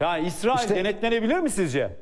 Yani İsrail denetlenebilir mi sizce?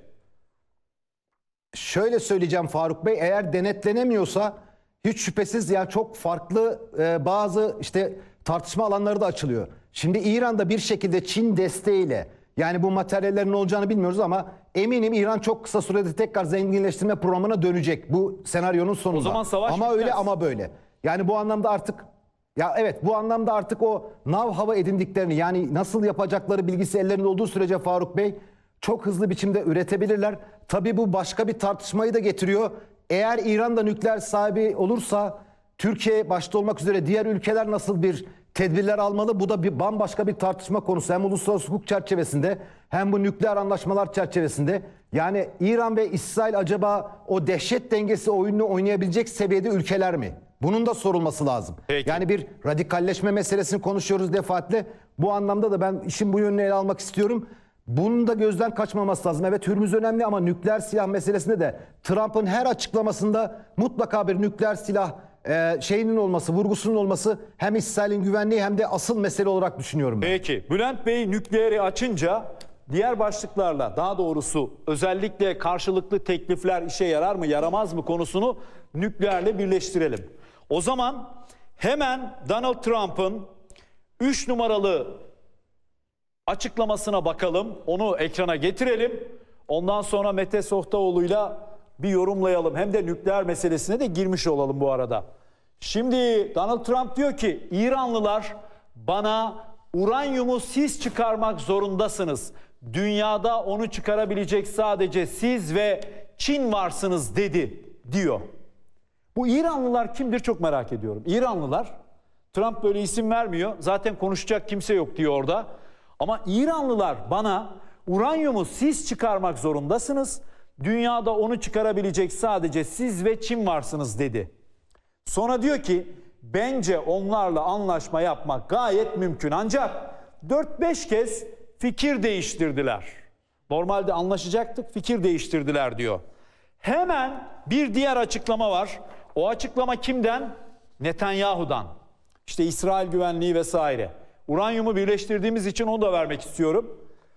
Şöyle söyleyeceğim Faruk Bey, eğer denetlenemiyorsa hiç şüphesiz ya çok farklı bazı tartışma alanları da açılıyor. Şimdi İran'da bir şekilde Çin desteğiyle, yani bu materyallerin ne olacağını bilmiyoruz ama eminim İran çok kısa sürede tekrar zenginleştirme programına dönecek bu senaryonun sonunda. O zaman savaş ama bitmez. öyle ama böyle. Yani bu anlamda artık bu anlamda artık o nav hava edindiklerini, yani nasıl yapacakları bilgisi ellerinde olduğu sürece Faruk Bey çok hızlı biçimde üretebilirler. Tabii bu başka bir tartışmayı da getiriyor. Eğer İran da nükleer sahibi olursa Türkiye başta olmak üzere diğer ülkeler nasıl bir tedbirler almalı? Bu da bambaşka bir tartışma konusu. Hem uluslararası hukuk çerçevesinde hem bu nükleer anlaşmalar çerçevesinde. Yani İran ve İsrail acaba o dehşet dengesi oyununu oynayabilecek seviyede ülkeler mi? Bunun da sorulması lazım. Peki. Yani bir radikalleşme meselesini konuşuyoruz defaatle. Bu anlamda da ben işin bu yönünü ele almak istiyorum. Bunun da gözden kaçmaması lazım. Evet, Hürmüz önemli ama nükleer silah meselesinde de Trump'ın her açıklamasında mutlaka bir nükleer silah vurgusunun olması hem İsrail'in güvenliği hem de asıl mesele olarak düşünüyorum ben. Peki. Bülent Bey nükleeri açınca diğer başlıklarla, daha doğrusu özellikle karşılıklı teklifler işe yarar mı yaramaz mı konusunu nükleerle birleştirelim. O zaman hemen Donald Trump'ın 3 numaralı açıklamasına bakalım. Onu ekrana getirelim. Ondan sonra Mete Sohtaoğlu'yla bir yorumlayalım. Hem de nükleer meselesine de girmiş olalım bu arada. Şimdi Donald Trump diyor ki İranlılar bana uranyumu siz çıkarmak zorundasınız. Dünyada onu çıkarabilecek sadece siz ve Çin varsınız dedi diyor. Bu İranlılar kimdir çok merak ediyorum. İranlılar, Trump böyle isim vermiyor. Zaten konuşacak kimse yok diyor orada. Ama İranlılar bana uranyumu siz çıkarmak zorundasınız. Dünyada onu çıkarabilecek sadece siz ve Çin varsınız dedi. Sonra diyor ki bence onlarla anlaşma yapmak gayet mümkün. Ancak 4-5 kez fikir değiştirdiler. Normalde anlaşacaktık, fikir değiştirdiler diyor. Hemen bir diğer açıklama var. O açıklama kimden? Netanyahu'dan. İşte İsrail güvenliği vesaire. Uranyumu birleştirdiğimiz için onu da vermek istiyorum.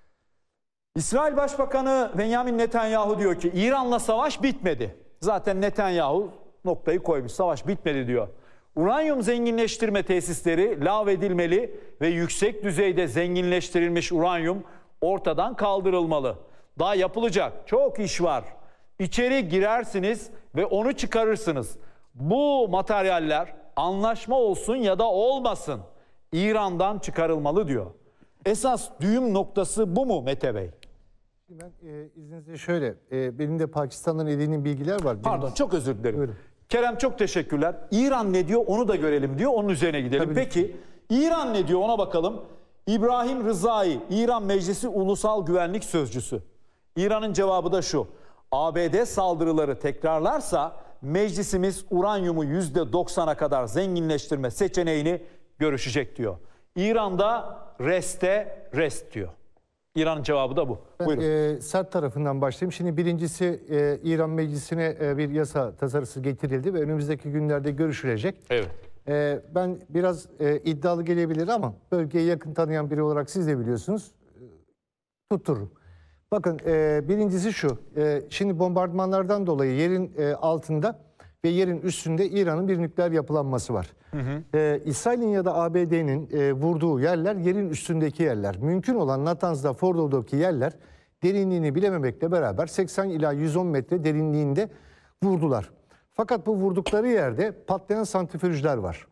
İsrail Başbakanı Benjamin Netanyahu diyor ki İran'la savaş bitmedi. Zaten Netanyahu noktayı koymuş. Savaş bitmedi diyor. Uranyum zenginleştirme tesisleri lağvedilmeli ve yüksek düzeyde zenginleştirilmiş uranyum ortadan kaldırılmalı. Daha yapılacak çok iş var. İçeri girersiniz ve onu çıkarırsınız. Bu materyaller anlaşma olsun ya da olmasın İran'dan çıkarılmalı diyor. Esas düğüm noktası bu mu Mete Bey? Ben izninizle şöyle, benim de Pakistan'dan edindiğim bilgiler var. Pardon, çok özür dilerim. Buyurun. Kerem çok teşekkürler. İran ne diyor onu da görelim diyor. Onun üzerine gidelim. Tabii. Peki İran ne diyor ona bakalım. İbrahim Rızai, İran Meclisi Ulusal Güvenlik Sözcüsü. İran'ın cevabı da şu. ABD saldırıları tekrarlarsa meclisimiz uranyumu %90'a kadar zenginleştirme seçeneğini görüşecek diyor. İran'da rest diyor. İran'ın cevabı da bu. Buyurun. Sert tarafından başlayayım. Şimdi birincisi İran Meclisi'ne bir yasa tasarısı getirildi ve önümüzdeki günlerde görüşülecek. Evet. Ben biraz iddialı gelebilir ama bölgeyi yakın tanıyan biri olarak siz de biliyorsunuz. Tuttururum. Bakın birincisi şu. Şimdi bombardımanlardan dolayı yerin altında ve yerin üstünde İran'ın bir nükleer yapılanması var. İsrail'in ya da ABD'nin vurduğu yerler yerin üstündeki yerler. Mümkün olan Natanz'da, Fordo'daki yerler derinliğini bilememekle beraber 80 ila 110 metre derinliğinde vurdular. Fakat bu vurdukları yerde patlayan santrifüjler var.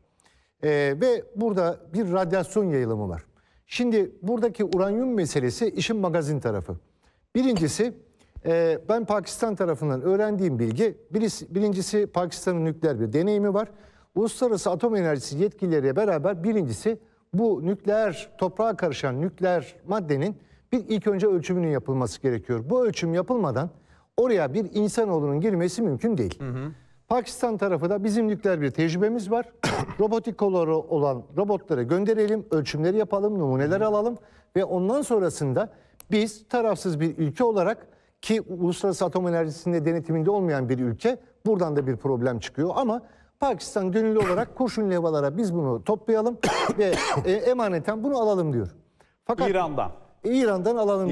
Ve burada bir radyasyon yayılımı var. Şimdi buradaki uranyum meselesi işin magazin tarafı. Birincisi ben Pakistan tarafından öğrendiğim bilgi, birincisi Pakistan'ın nükleer bir deneyimi var. Uluslararası Atom Enerjisi yetkilileriyle beraber birincisi bu nükleer, toprağa karışan nükleer maddenin bir ilk önce ölçümünün yapılması gerekiyor. Bu ölçüm yapılmadan oraya bir insanoğlunun girmesi mümkün değil. Pakistan tarafı da bizim nükleer bir tecrübemiz var. Robotik kolları olan robotları gönderelim, ölçümleri yapalım, numuneler alalım ve ondan sonrasında biz tarafsız bir ülke olarak, ki Uluslararası Atom Enerjisi'nde denetiminde olmayan bir ülke, buradan da bir problem çıkıyor ama Pakistan gönüllü olarak kurşun levhalara biz bunu toplayalım ve emaneten bunu alalım diyor. Fakat İran'dan. İran'dan alalım.